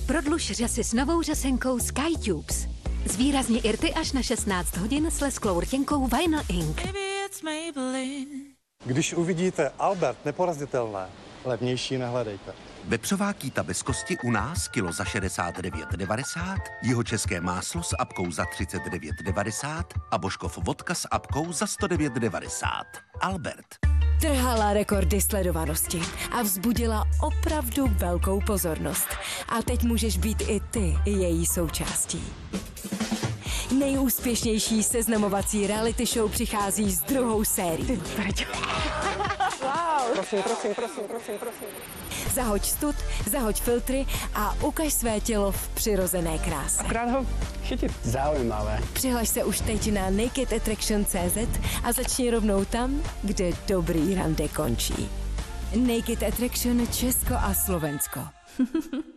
Prodluž řasy s novou řasenkou SkyTubes. Zvýrazně irty až na 16 hodin s lesklou rtěnkou Vinyl Ink. Když uvidíte Albert neporazitelné, levnější nehledejte. Vepřová kýta bez kosti u nás kilo za 69,90, jihočeské máslo s apkou za 39,90 a Božkov vodka s apkou za 109,90. Albert. Trhala rekordy sledovanosti a vzbudila opravdu velkou pozornost. A teď můžeš být i ty její součástí. Nejúspěšnější seznamovací reality show přichází s druhou sérií. Wow. Prosím. Zahoď stud, zahoď filtry a ukaž své tělo v přirozené kráse. Akorát ho chytit. Zaujímavé. Přihlaš se už teď na nakedattraction.cz a začni rovnou tam, kde dobrý rande končí. Naked Attraction Česko a Slovensko.